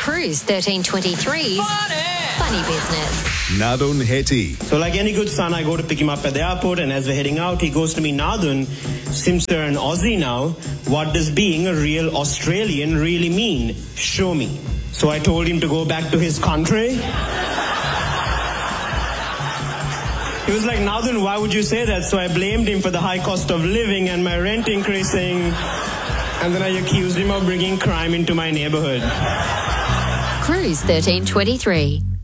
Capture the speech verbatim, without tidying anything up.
Cruise thirteen twenty-three's Funny, Funny Business. Nadun Hetty. So like any good son, I go to pick him up at the airport, and as we're heading out, he goes to me, Nadun, since you're an Aussie now, what does being a real Australian really mean? Show me. So I told him to go back to his country. He was like, Nadun, why would you say that? So I blamed him for the high cost of living and my rent increasing. And then I accused him of bringing crime into my neighborhood. Cruise thirteen twenty-three.